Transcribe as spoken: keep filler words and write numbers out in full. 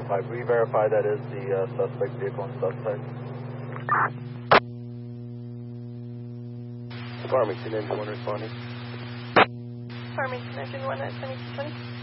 five. Will you verify that is the uh, suspect vehicle and suspect? Farmington, engine one responding. Farmington, engine one at seventy-two twenty.